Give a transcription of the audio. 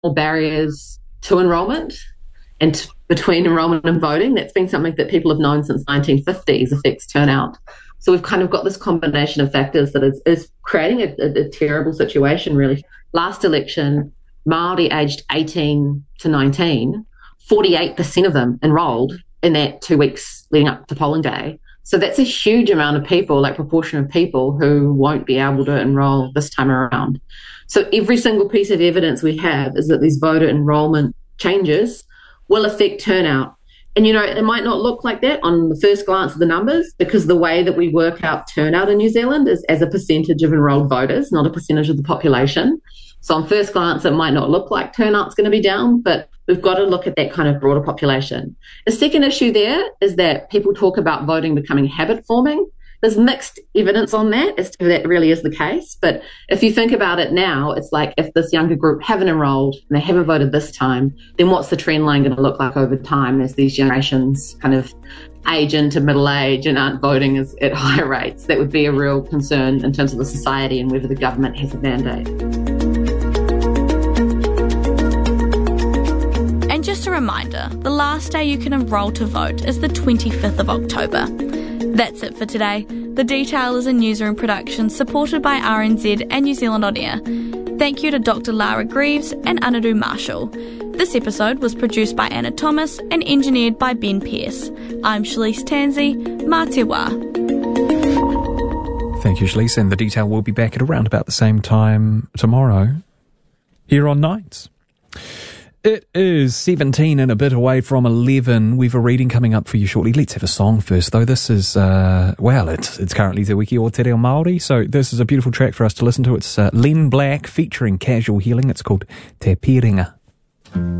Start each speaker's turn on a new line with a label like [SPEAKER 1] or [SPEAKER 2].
[SPEAKER 1] barriers to enrolment and between enrolment and voting. That's been something that people have known since 1950s affects turnout. So we've kind of got this combination of factors that is creating a terrible situation, really. Last election, Māori aged 18 to 19, 48% of them enrolled in that 2 weeks leading up to polling day. So that's a huge amount of people, like proportion of people who won't be able to enrol this time around. So every single piece of evidence we have is that these voter enrolment changes will affect turnout. And, you know, it might not look like that on the first glance of the numbers, because the way that we work out turnout in New Zealand is as a percentage of enrolled voters, not a percentage of the population. So on first glance, it might not look like turnout's going to be down, but we've got to look at that kind of broader population. The second issue there is that people talk about voting becoming habit forming. There's mixed evidence on that as to that really is the case. But if you think about it now, it's like if this younger group haven't enrolled and they haven't voted this time, then what's the trend line going to look like over time as these generations kind of age into middle age and aren't voting at higher rates? That would be a real concern in terms of the society and whether the government has a mandate.
[SPEAKER 2] And just a reminder, the last day you can enrol to vote is the 25th of October. That's it for today. The Detail is a newsroom production supported by RNZ and New Zealand On Air. Thank you to Dr. Lara Greaves and Anadu Marshall. This episode was produced by Anna Thomas and engineered by Ben Pearce. I'm Shalise Tansey. Mā te wā.
[SPEAKER 3] Thank you, Shalise. And The Detail will be back at around about the same time tomorrow here on Nights. It is 17 and a bit away from 11. We've a reading coming up for you shortly. Let's have a song first, though. This is, it's currently Te Wiki o Te Reo Māori, so this is a beautiful track for us to listen to. It's Len Black featuring Casual Healing. It's called Te Piringa.